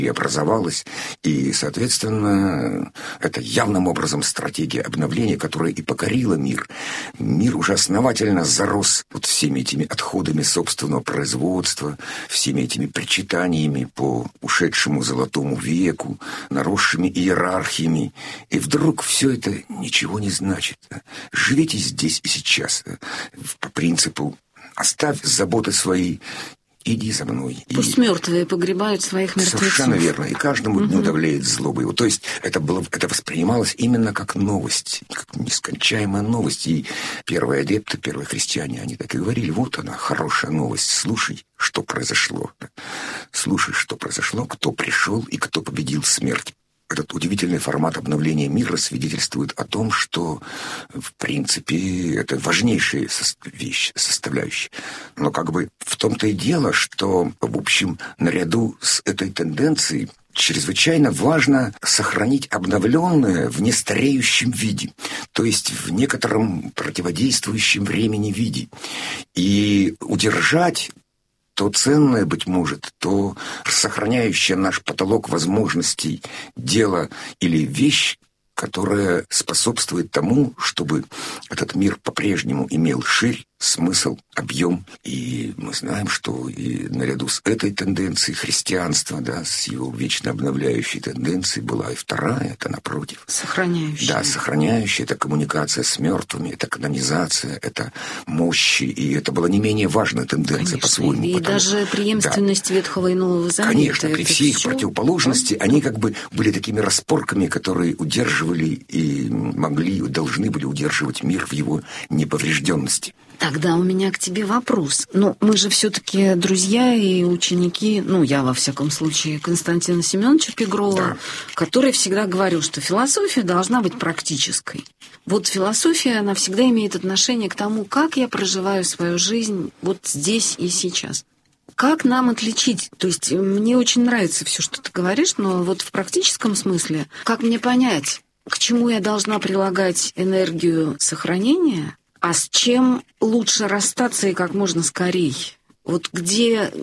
и образовалась, и, соответственно, это явным образом стратегия обновления, которая и покорила мир. Мир уже основательно зарос вот всеми этими отходами собственного производства, всеми этими причитаниями по ушедшему золотому веку, наросшими иерархиями. И вдруг все это ничего не значит. Живите здесь и сейчас. По принципу «оставь заботы свои, иди за мной». Пусть мертвые погребают своих мертвецов. Совершенно верно. И каждому дню давляет злоба его. То есть это воспринималось именно как новость, как нескончаемая новость. И первые адепты, первые христиане, они так и говорили: вот она, хорошая новость, слушай, что произошло. Слушай, что произошло, кто пришел и кто победил смерть. Этот удивительный формат обновления мира свидетельствует о том, что, в принципе, это важнейшая вещь, составляющая. Но как бы в том-то и дело, что, в общем, наряду с этой тенденцией чрезвычайно важно сохранить обновленное в нестареющем виде, то есть в некотором противодействующем времени виде, и удержать то ценное, быть может, то сохраняющее наш потолок возможностей дело или вещь, которая способствует тому, чтобы этот мир по-прежнему имел ширь, смысл, объем. И мы знаем, что и наряду с этой тенденцией христианства, да, с его вечно обновляющей тенденцией, была и вторая, это напротив. Сохраняющая. Да, сохраняющая. Это коммуникация с мертвыми, это канонизация, это мощи. И это была не менее важная тенденция, конечно, по-своему. И даже преемственность Ветхого и Нового Завета. Конечно, при всей их противоположности, они как бы были такими распорками, которые удерживали и могли, должны были удерживать мир в его неповрежденности. Тогда у меня к тебе вопрос. Мы же все-таки друзья и ученики, я, во всяком случае, Константина Семеновича Пегрова, да, который всегда говорил, что философия должна быть практической. Вот философия, она всегда имеет отношение к тому, как я проживаю свою жизнь вот здесь и сейчас. Как нам отличить? То есть мне очень нравится все, что ты говоришь, но вот в практическом смысле, как мне понять, к чему я должна прилагать энергию сохранения, а с чем лучше расстаться и как можно скорее? Вот где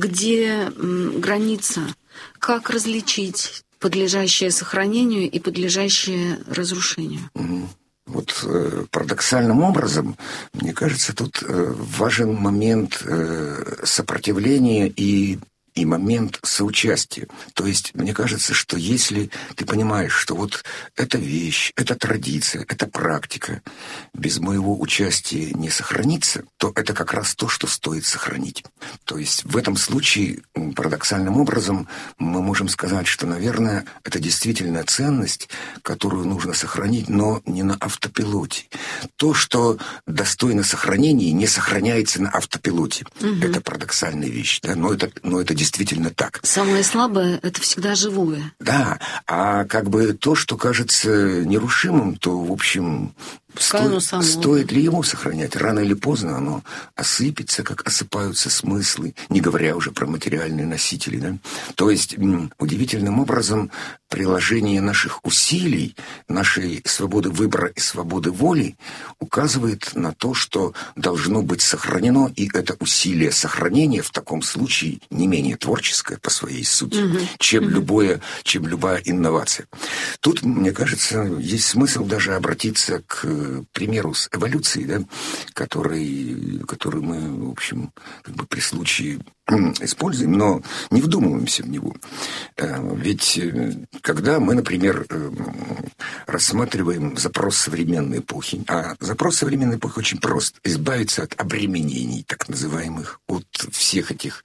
граница? Как различить подлежащее сохранению и подлежащее разрушению? Вот парадоксальным образом, мне кажется, тут важен момент сопротивления и момент соучастия. То есть, мне кажется, что если ты понимаешь, что вот эта вещь, эта традиция, эта практика без моего участия не сохранится, то это как раз то, что стоит сохранить. То есть, в этом случае, парадоксальным образом, мы можем сказать, что, наверное, это действительно ценность, которую нужно сохранить, но не на автопилоте. То, что достойно сохранения, не сохраняется на автопилоте. Угу. Это парадоксальная вещь, да? Но это действительно так. Самое слабое — это всегда живое. Да, а как бы то, что кажется нерушимым, то, в общем, стоит ли ему сохранять? Рано или поздно оно осыпется, как осыпаются смыслы, не говоря уже про материальные носители. Да? То есть удивительным образом приложение наших усилий, нашей свободы выбора и свободы воли указывает на то, что должно быть сохранено, и это усилие сохранения в таком случае не менее творческое по своей сути, чем любая инновация. Тут, мне кажется, есть смысл даже обратиться к примеру с эволюцией, да, который мы, в общем, как бы при случае используем, но не вдумываемся в него. Ведь когда мы, например, рассматриваем запрос современной эпохи, а запрос современной эпохи очень прост: избавиться от обременений, так называемых, от всех этих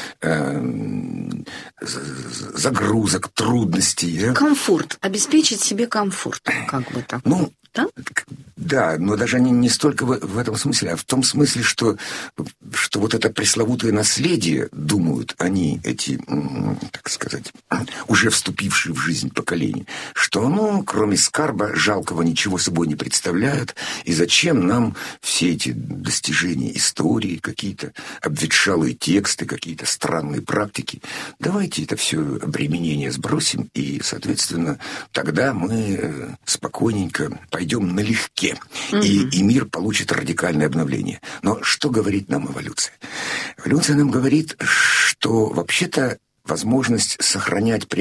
загрузок, трудностей. Да? Комфорт, обеспечить себе комфорт, как бы так. Да? Да, но даже не столько в этом смысле, а в том смысле, что вот это пресловутое наследие, думают они, эти, так сказать, уже вступившие в жизнь поколения, что оно, кроме скарба жалкого, ничего собой не представляет, и зачем нам все эти достижения истории, какие-то обветшалые тексты, какие-то странные практики. Давайте это все обременение сбросим, и, соответственно, тогда мы спокойненько пойдем налегке, и мир получит радикальное обновление. Но что говорит нам эволюция? Эволюция нам говорит, что вообще-то возможность сохранять